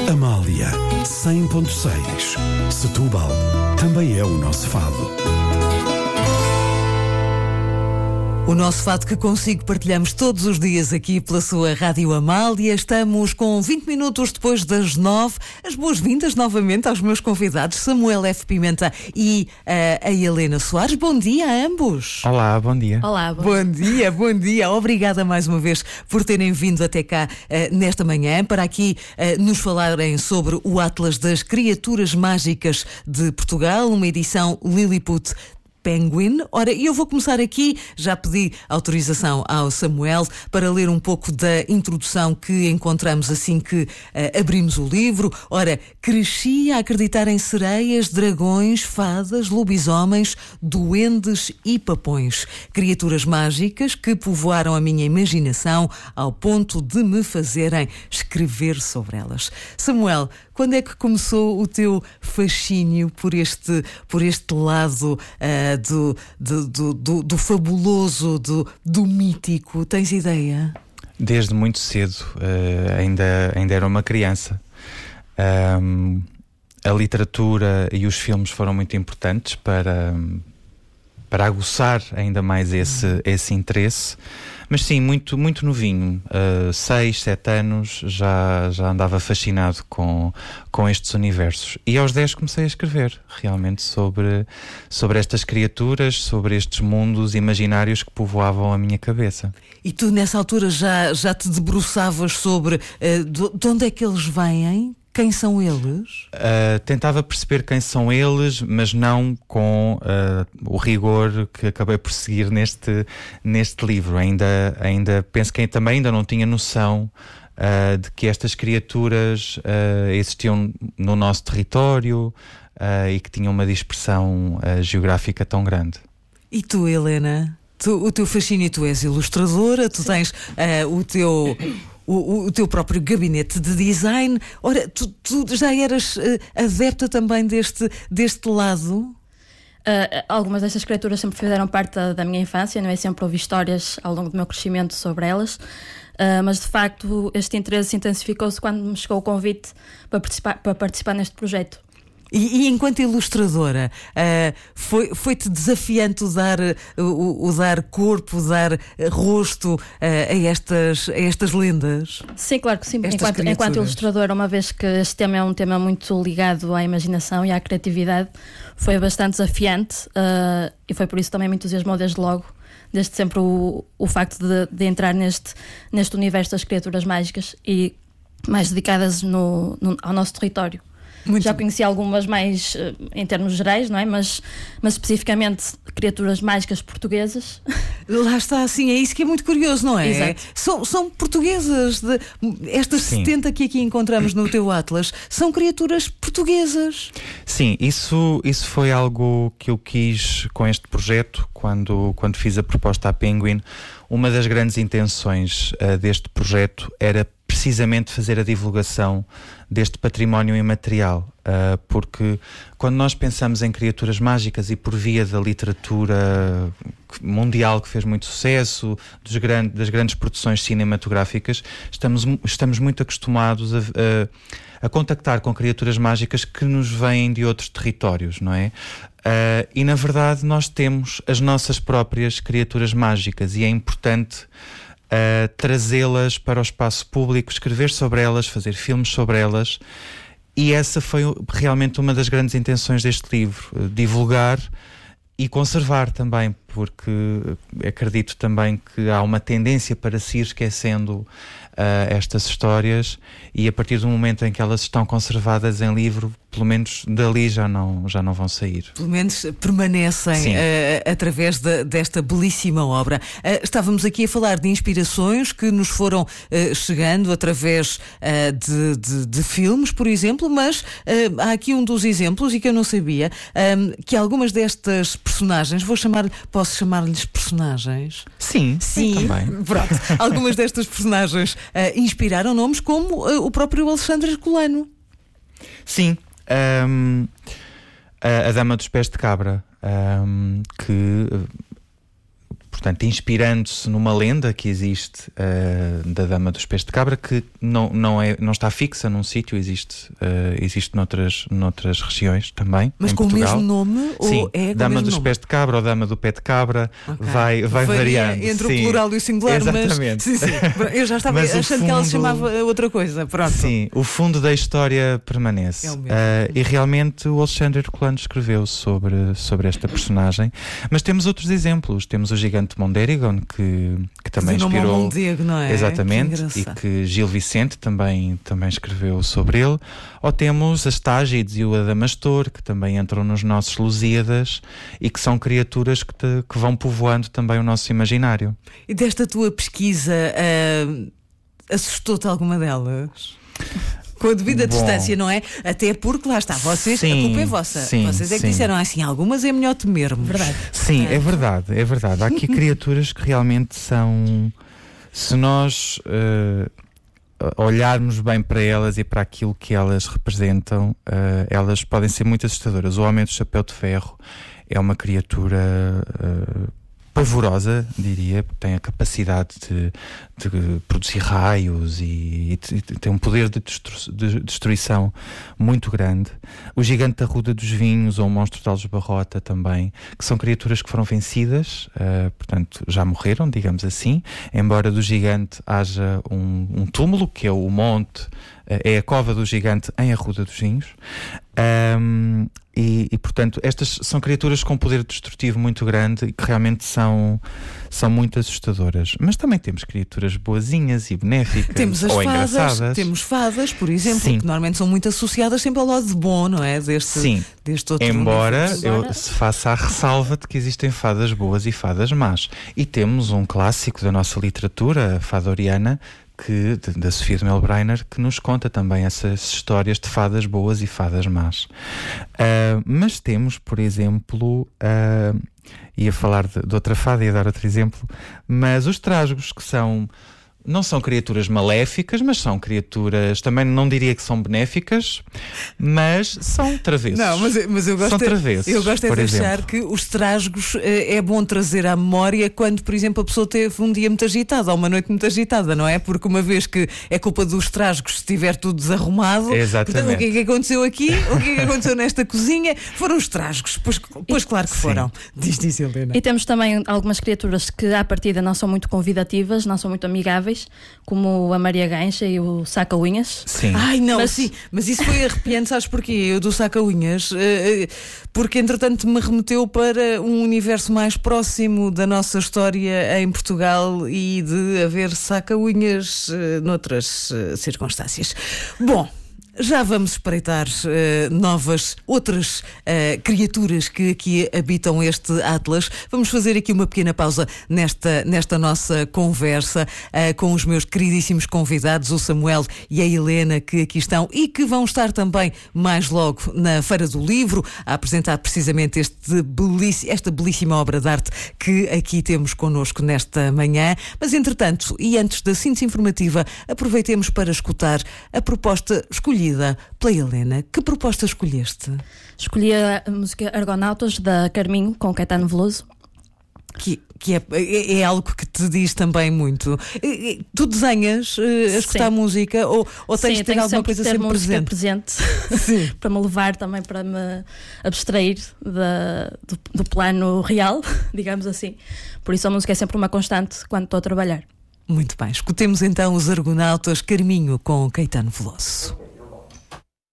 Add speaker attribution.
Speaker 1: Amália 100.6. Setúbal também é o nosso fado.
Speaker 2: O nosso fado que consigo partilhamos todos os dias aqui pela sua Rádio Amália. Estamos com 20 minutos depois das 9. As boas-vindas novamente aos meus convidados, Samuel F. Pimenta e a Helena Soares. Bom dia a ambos.
Speaker 3: Olá, bom dia.
Speaker 4: Olá,
Speaker 2: Bom dia. Obrigada mais uma vez por terem vindo até cá nesta manhã para aqui nos falarem sobre o Atlas das Criaturas Mágicas de Portugal, uma edição Lilliput Penguin. Ora, eu vou começar aqui, já pedi autorização ao Samuel para ler um pouco da introdução que encontramos assim que abrimos o livro. Ora, cresci a acreditar em sereias, dragões, fadas, lobisomens, duendes e papões. Criaturas mágicas que povoaram a minha imaginação ao ponto de me fazerem escrever sobre elas. Samuel, quando é que começou o teu fascínio por este lado do fabuloso, do mítico? Tens ideia?
Speaker 3: Desde muito cedo, ainda era uma criança. A literatura e os filmes foram muito importantes para aguçar ainda mais esse interesse. Mas sim, muito, muito novinho, 6, 7 anos, já andava fascinado com estes universos. E aos 10 comecei a escrever realmente sobre estas criaturas, sobre estes mundos imaginários que povoavam a minha cabeça.
Speaker 2: E tu nessa altura já te debruçavas sobre de onde é que eles vêm? Quem são eles?
Speaker 3: Tentava perceber quem são eles, mas não com o rigor que acabei por seguir neste livro. Ainda penso que também ainda não tinha noção de que estas criaturas existiam no nosso território e que tinham uma dispersão geográfica tão grande.
Speaker 2: E tu, Helena? O teu fascínio, tu és ilustradora, tu tens o teu próprio gabinete de design. Ora, tu já eras adepta também deste lado?
Speaker 4: Algumas destas criaturas sempre fizeram parte da minha infância, não é? Sempre ouvi histórias ao longo do meu crescimento sobre elas, mas de facto este interesse intensificou-se quando me chegou o convite para participar neste projeto.
Speaker 2: E enquanto ilustradora, foi-te desafiante dar corpo, dar rosto a estas lendas?
Speaker 4: Sim, claro que sim. Enquanto ilustradora, uma vez que este tema é um tema muito ligado à imaginação e à criatividade, foi bastante desafiante e foi por isso também me entusiasmou desde logo, desde sempre o facto de entrar neste universo das criaturas mágicas e mais dedicadas ao nosso território. Já conheci algumas mais em termos gerais, não é? Mas especificamente criaturas mágicas portuguesas.
Speaker 2: Lá está, assim, é isso que é muito curioso, não é?
Speaker 4: Exato.
Speaker 2: São portuguesas. Estas Sim. 70 que aqui encontramos no teu Atlas são criaturas portuguesas.
Speaker 3: Sim, isso foi algo que eu quis com este projeto, quando fiz a proposta à Penguin. Uma das grandes intenções deste projeto era precisamente fazer a divulgação deste património imaterial, porque quando nós pensamos em criaturas mágicas e por via da literatura mundial que fez muito sucesso, das grandes produções cinematográficas, estamos muito acostumados a contactar com criaturas mágicas que nos vêm de outros territórios, não é? E na verdade nós temos as nossas próprias criaturas mágicas e é importante trazê-las para o espaço público, escrever sobre elas, fazer filmes sobre elas, e essa foi realmente uma das grandes intenções deste livro, divulgar e conservar também, porque acredito também que há uma tendência para se ir esquecendo estas histórias, e a partir do momento em que elas estão conservadas em livro, pelo menos dali já não vão sair.
Speaker 2: Pelo menos permanecem através desta belíssima obra. Estávamos aqui a falar de inspirações que nos foram chegando através de filmes, por exemplo, mas há aqui um dos exemplos, e que eu não sabia, que algumas destas personagens, posso chamar-lhes personagens?
Speaker 3: Sim, também.
Speaker 2: Pronto. Algumas destas personagens inspiraram nomes como o próprio Alexandre Herculano.
Speaker 3: Sim. A Dama dos Pés de Cabra, que portanto, inspirando-se numa lenda que existe da Dama dos Pés de Cabra, que não está fixa num sítio, existe noutras regiões também.
Speaker 2: Mas com
Speaker 3: Portugal.
Speaker 2: O mesmo nome?
Speaker 3: Sim,
Speaker 2: ou é
Speaker 3: Dama
Speaker 2: com o mesmo
Speaker 3: dos
Speaker 2: nome?
Speaker 3: Pés de Cabra ou Dama do Pé de Cabra, vai variando.
Speaker 2: Entre
Speaker 3: sim.
Speaker 2: o plural e o singular,
Speaker 3: Exatamente.
Speaker 2: mas sim. Eu já estava achando que ela se chamava outra coisa. Pronto.
Speaker 3: Sim, o fundo da história permanece.
Speaker 2: É o mesmo.
Speaker 3: E realmente o Alexandre Herculano escreveu sobre esta personagem. Mas temos outros exemplos. Temos o gigante Mondarigon, que também inspirou.
Speaker 2: Mondego, não é?
Speaker 3: Exatamente. E que Gil Vicente também escreveu sobre ele. Ou temos as Tágides e o Adamastor, que também entram nos nossos Lusíadas e que são criaturas que vão povoando também o nosso imaginário.
Speaker 2: E desta tua pesquisa, assustou-te alguma delas? Com a devida distância, não é? Até porque lá está, vocês,
Speaker 3: sim,
Speaker 2: a culpa é vossa.
Speaker 3: Sim,
Speaker 2: vocês é que disseram assim, algumas é melhor temermos.
Speaker 4: Verdade.
Speaker 3: Sim, é verdade. Há aqui criaturas que realmente são. Se nós olharmos bem para elas e para aquilo que elas representam, elas podem ser muito assustadoras. O Homem do Chapéu de Ferro é uma criatura pavorosa, diria, tem a capacidade de produzir raios e tem um poder de destruição muito grande. O Gigante da Ruda dos Vinhos ou o Monstro de Aljubarrota também, que são criaturas que foram vencidas, portanto já morreram, digamos assim, embora do gigante haja um túmulo, que é o monte, é a cova do gigante em Arruda dos Vinhos. E portanto, estas são criaturas com um poder destrutivo muito grande e que realmente são muito assustadoras. Mas também temos criaturas boazinhas e benéficas.
Speaker 2: Temos as
Speaker 3: ou
Speaker 2: fadas,
Speaker 3: engraçadas.
Speaker 2: temos fadas, por exemplo,
Speaker 3: Sim.
Speaker 2: que normalmente são muito associadas sempre ao lado de bom, não é?
Speaker 3: Sim.
Speaker 2: Deste outro
Speaker 3: Embora
Speaker 2: universo.
Speaker 3: se faça a ressalva de que existem fadas boas e fadas más. E temos um clássico da nossa literatura, a Fada Oriana, da Sofia de Melbrenner, que nos conta também essas histórias de fadas boas e fadas más. Mas temos, por exemplo, ia falar de outra fada, ia dar outro exemplo, mas os trasgos, que não são criaturas maléficas, mas são criaturas, também não diria que são benéficas, mas são travessos.
Speaker 2: Não, mas eu gosto,
Speaker 3: são travessos,
Speaker 2: eu gosto de
Speaker 3: exemplo.
Speaker 2: achar que os trasgos é bom trazer à memória quando, por exemplo, a pessoa teve um dia muito agitado ou uma noite muito agitada, não é? Porque uma vez que é culpa dos trasgos se estiver tudo desarrumado.
Speaker 3: Exatamente.
Speaker 2: Portanto, o que é que aconteceu aqui? O que é que aconteceu nesta cozinha? Foram os trasgos. Pois claro que foram. Diz Helena.
Speaker 4: E temos também algumas criaturas que à partida não são muito convidativas, não são muito amigáveis, como a Maria Gancha e o Saca-Unhas.
Speaker 3: Sim.
Speaker 2: Ai, não, mas isso foi arrepiante, sabes porquê? Eu do Saca-Unhas, porque entretanto me remeteu para um universo mais próximo da nossa história em Portugal e de haver Saca-Unhas noutras circunstâncias. Bom, já vamos espreitar outras criaturas que aqui habitam este Atlas. Vamos fazer aqui uma pequena pausa nesta nossa conversa com os meus queridíssimos convidados, o Samuel e a Helena, que aqui estão e que vão estar também mais logo na Feira do Livro a apresentar precisamente esta belíssima obra de arte que aqui temos connosco nesta manhã. Mas entretanto, e antes da síntese informativa, aproveitemos para escutar a proposta escolhida pela Helena. Que proposta escolheste?
Speaker 4: Escolhi a música Argonautas, da Carminho, com Caetano Veloso.
Speaker 2: Que é algo que te diz também muito. Tu desenhas a escutar música ou tens de ter alguma coisa sempre presente?
Speaker 4: Sim. Para me levar também, para me abstrair do plano real, digamos assim. Por isso a música é sempre uma constante quando estou a trabalhar.
Speaker 2: Muito bem, escutemos então os Argonautas, Carminho, com Caetano Veloso.